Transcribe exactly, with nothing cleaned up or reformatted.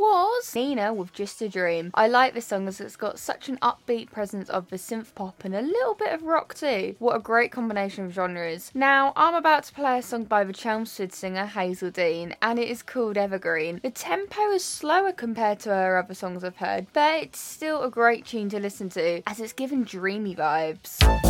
was Nina with Just a Dream. I like this song as it's got such an upbeat presence of the synth pop and a little bit of rock too. What a great combination of genres. Now, I'm about to play a song by the Chelmsford singer Hazel Dean, and it is called Evergreen. The tempo is slower compared to her other songs I've heard, but it's still a great tune to listen to as it's given dreamy vibes.